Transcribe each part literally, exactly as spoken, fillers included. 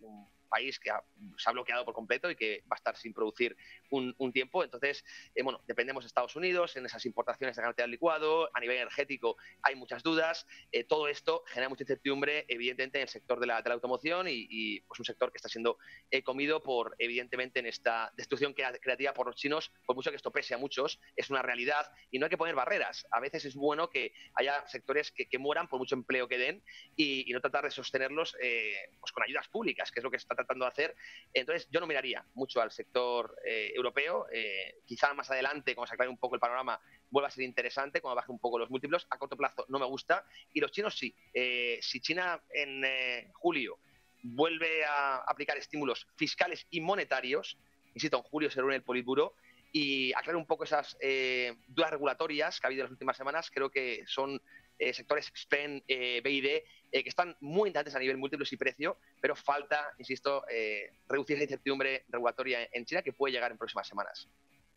un país que ha, se ha bloqueado por completo y que va a estar sin producir un, un tiempo. Entonces, eh, bueno, dependemos de Estados Unidos en esas importaciones de gas natural licuado. A nivel energético hay muchas dudas. Eh, todo esto genera mucha incertidumbre, evidentemente, en el sector de la, de la automoción y, y pues un sector que está siendo eh, comido por, evidentemente, en esta destrucción creativa por los chinos. Por mucho que esto pese a muchos, es una realidad y no hay que poner barreras. A veces es bueno que haya sectores que, que mueran por mucho empleo que den y, y no tratar de sostenerlos eh, pues con ayudas públicas, que es lo que se está tratando de hacer. Entonces, yo no miraría mucho al sector eh, europeo. Eh, quizá más adelante, cuando se aclare un poco el panorama, vuelva a ser interesante, cuando baje un poco los múltiplos. A corto plazo no me gusta. Y los chinos sí. Eh, si China en eh, julio vuelve a aplicar estímulos fiscales y monetarios, insisto, en julio se reúne el Politburo, y aclarar un poco esas eh, dudas regulatorias que ha habido en las últimas semanas, creo que son eh, sectores S P E N, eh, B I D, eh, que están muy interesantes a nivel múltiplos y precio, pero falta, insisto, eh, reducir esa incertidumbre regulatoria en China que puede llegar en próximas semanas.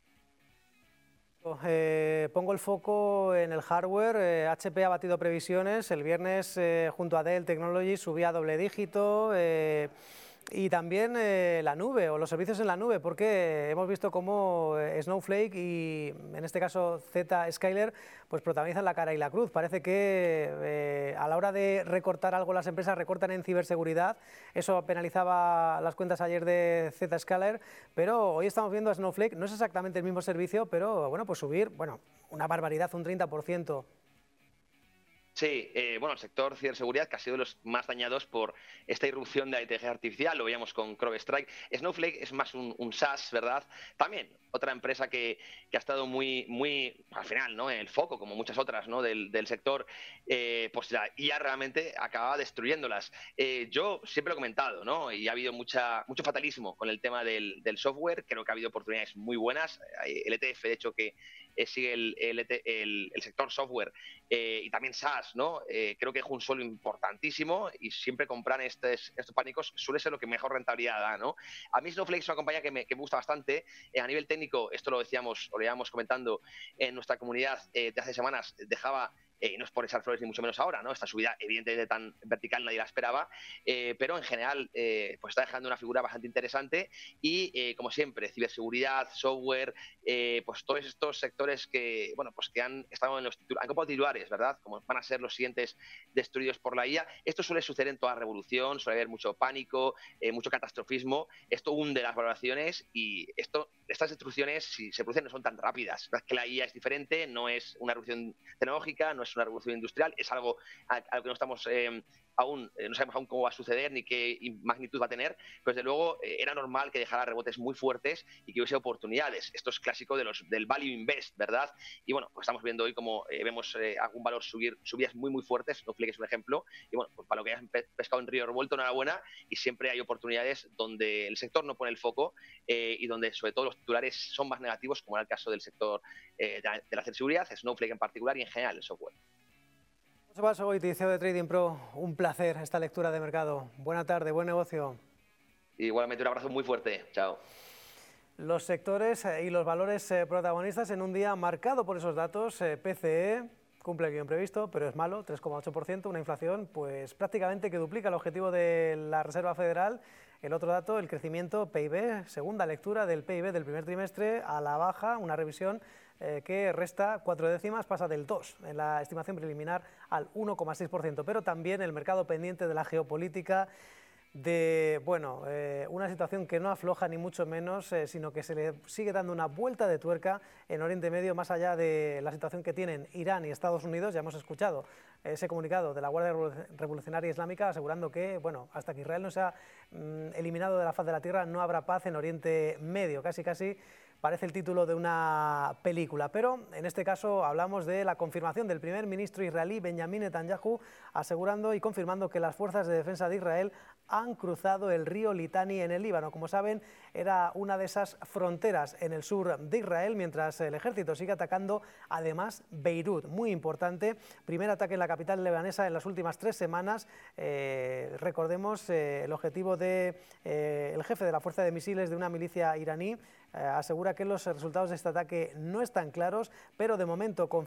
Eh, pongo el foco en el hardware. eh, H P ha batido previsiones. El viernes eh, junto a Dell Technologies subía a doble dígito. Eh, Y también eh, la nube o los servicios en la nube, porque hemos visto cómo eh, Snowflake y en este caso Zscaler pues protagonizan la cara y la cruz. Parece que eh, a la hora de recortar algo las empresas recortan en ciberseguridad. Eso penalizaba las cuentas ayer de Zscaler, pero hoy estamos viendo a Snowflake, no es exactamente el mismo servicio, pero bueno, pues subir, bueno, una barbaridad, un treinta por ciento. Sí, eh, bueno, el sector ciberseguridad que ha sido de los más dañados por esta irrupción de la inteligencia artificial, lo veíamos con CrowdStrike. Snowflake es más un, un SaaS, ¿verdad? También otra empresa que, que ha estado muy, muy, al final, ¿no?, en el foco, como muchas otras, ¿no?, del, del sector, eh, pues ya, ya realmente acababa destruyéndolas. Eh, yo siempre lo he comentado, ¿no?, y ha habido mucha, mucho fatalismo con el tema del, del software. Creo que ha habido oportunidades muy buenas. El E T F, de hecho, que eh, sigue el, el, el, el sector software eh, y también SaaS, ¿no? Eh, creo que es un suelo importantísimo y siempre comprar estos, estos pánicos suele ser lo que mejor rentabilidad da, ¿no? A mí Snowflake es una compañía que me, que me gusta bastante. Eh, a nivel técnico, esto lo decíamos o lo íbamos comentando en nuestra comunidad eh, de hace semanas, dejaba... Eh, no es por echar flores ni mucho menos ahora, ¿no? Esta subida evidentemente tan vertical nadie la esperaba, eh, pero en general eh, pues está dejando una figura bastante interesante y eh, como siempre, ciberseguridad, software, eh, pues todos estos sectores que, bueno, pues que han estado en los titulares, han comprado titulares, ¿verdad? Como van a ser los siguientes destruidos por la I A. Esto suele suceder en toda revolución, suele haber mucho pánico, eh, mucho catastrofismo. Esto hunde las valoraciones y esto, estas destrucciones, si se producen, no son tan rápidas. Es que la I A es diferente, no es una revolución tecnológica, no es una revolución industrial, es algo a, a lo que no estamos eh, aún, eh, no sabemos aún cómo va a suceder ni qué magnitud va a tener, pero desde luego eh, era normal que dejara rebotes muy fuertes y que hubiese oportunidades. Esto es clásico de los, del value invest, ¿verdad? Y bueno, pues estamos viendo hoy como eh, vemos eh, algún valor subir, subidas muy muy fuertes. Snowflake es un ejemplo, y bueno, pues para lo que hayas pescado en río revuelto, enhorabuena, y siempre hay oportunidades donde el sector no pone el foco eh, y donde sobre todo los titulares son más negativos, como era el caso del sector eh, de, la, de la ciberseguridad, Snowflake en particular y en general el software. José Basogoiti, C E O de Trading Pro, un placer esta lectura de mercado. Buena tarde, buen negocio. Igualmente, un abrazo muy fuerte. Chao. Los sectores y los valores protagonistas en un día marcado por esos datos. P C E cumple el guión previsto, pero es malo, tres coma ocho por ciento, una inflación pues prácticamente que duplica el objetivo de la Reserva Federal. El otro dato, el crecimiento P I B, segunda lectura del P I B del primer trimestre a la baja, una revisión eh, que resta cuatro décimas, pasa del dos en la estimación preliminar al uno coma seis por ciento, pero también el mercado pendiente de la geopolítica, de bueno, eh, una situación que no afloja ni mucho menos, eh, sino que se le sigue dando una vuelta de tuerca en Oriente Medio, más allá de la situación que tienen Irán y Estados Unidos. Ya hemos escuchado ese comunicado de la Guardia Revolucionaria Islámica asegurando que, bueno, hasta que Israel no sea mm, eliminado de la faz de la tierra, no habrá paz en Oriente Medio. Casi casi parece el título de una película, pero en este caso hablamos de la confirmación del primer ministro israelí Benjamin Netanyahu, asegurando y confirmando que las fuerzas de defensa de Israel han cruzado el río Litani en el Líbano. Como saben, era una de esas fronteras en el sur de Israel, mientras el ejército sigue atacando además Beirut, muy importante. Primer ataque en la capital libanesa en las últimas tres semanas. Eh, recordemos eh, el objetivo del de, eh, jefe de la fuerza de misiles de una milicia iraní. Eh, asegura que los resultados de este ataque no están claros, pero de momento